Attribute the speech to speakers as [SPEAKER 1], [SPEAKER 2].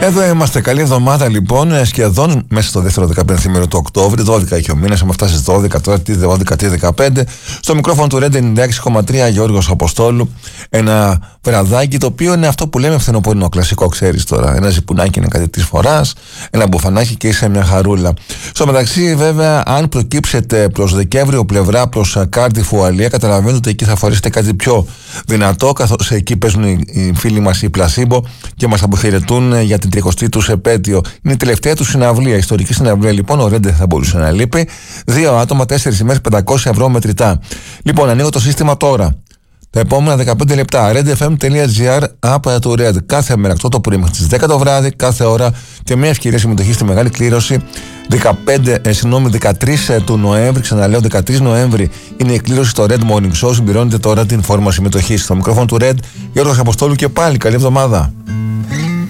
[SPEAKER 1] Εδώ είμαστε. Καλή εβδομάδα λοιπόν. Σχεδόν μέσα στο δεύτερο 15 του Οκτώβρη. 12 έχει ο μήνας. Έχουμε φτάσει στις 12. Τώρα τι 12, τι 15. Στο μικρόφωνο του Red 96,3 Γιώργος Αποστόλου. Ένα βραδάκι το οποίο είναι αυτό που λέμε φθινοπορεινό. Κλασικό, ξέρεις τώρα. Ένα ζυπουνάκι είναι κάτι της φοράς. Ένα μπουφανάκι και είσαι μια χαρούλα. Στο μεταξύ, βέβαια, αν προκύψετε προς Δεκέμβριο πλευρά, προς Κάρντιφ, Ουαλία, καταλαβαίνετε ότι εκεί θα φορέσετε κάτι πιο δυνατό. Καθώς εκεί παίζουν οι φίλοι μας οι Πλασίμπο και μας αποχαιρετούν για την 30η τους επέτειο. Είναι η τελευταία του συναυλία, ιστορική συναυλία λοιπόν. Ο Ρέντε θα μπορούσε να λείπει. 2 άτομα, 4 ημέρες, 500 ευρώ μετρητά. Λοιπόν, ανοίγω το σύστημα τώρα. Τα επόμενα 15 λεπτά. redfm.gr, app του Red. Κάθε μέρα 8 το πρωί μέχρι τις 10 το βράδυ, κάθε ώρα και μια ευκαιρία συμμετοχή στη μεγάλη κλήρωση. 13 του Νοέμβρη, ξαναλέω 13 Νοέμβρη είναι η κλήρωση στο Red Morning Show. Συμπληρώνετε τώρα την φόρμα συμμετοχής. Στο μικρόφωνο του Red, Γιώργος Αποστόλου και πάλι καλή εβδομάδα.